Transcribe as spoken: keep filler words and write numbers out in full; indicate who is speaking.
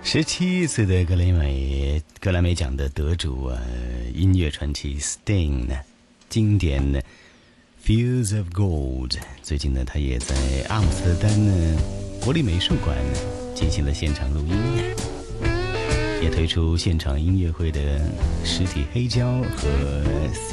Speaker 1: 十七岁的格雷美格莱美奖的得主啊，音乐传奇 Sting 呢，经典的 Fields of Gold。最近呢，他也在阿姆斯特丹呢国立美术馆呢进行了现场录音呢，也推出现场音乐会的实体黑胶和